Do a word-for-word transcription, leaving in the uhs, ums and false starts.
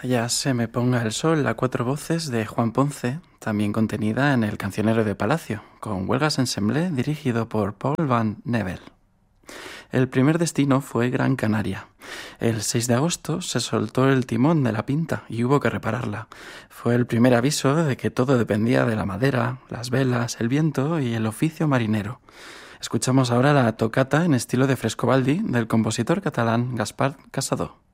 Allá se me ponga el sol a cuatro voces de Juan Ponce, también contenida en El cancionero de Palacio, con Huelgas Ensemble dirigido por Paul Van Nevel. El primer destino fue Gran Canaria. El seis de agosto se soltó el timón de la Pinta y hubo que repararla. Fue el primer aviso de que todo dependía de la madera, las velas, el viento y el oficio marinero. Escuchamos ahora la tocata en estilo de Frescobaldi del compositor catalán Gaspar Cassadó.